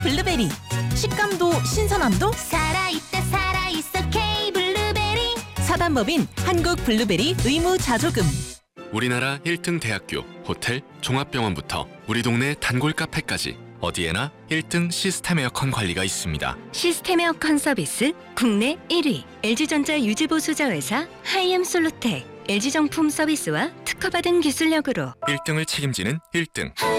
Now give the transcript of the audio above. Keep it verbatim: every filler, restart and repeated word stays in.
블루베리. 식감도 신선함도 살아있다 살아있어 K블루베리. 사단법인 한국블루베리 의무자조금. 우리나라 일 등 대학교, 호텔, 종합병원부터 우리 동네 단골 카페까지 어디에나 일 등 시스템 에어컨 관리가 있습니다. 시스템 에어컨 서비스 국내 일 위 엘지전자 유지보수자 회사 하이엠솔루텍. 엘지정품 서비스와 특허받은 기술력으로 일 등을 책임지는 일 등